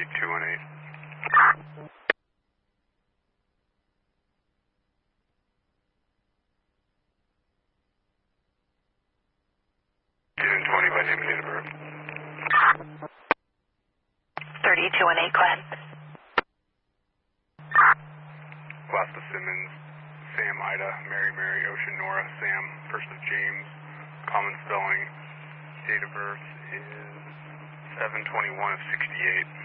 3218. And 20 by name and date of birth. 3218, go ahead. Last of Simmons, Sam, Ida, Mary, Mary, Ocean, Nora, Sam, first of James, common spelling, date of birth is 7/21 of 68.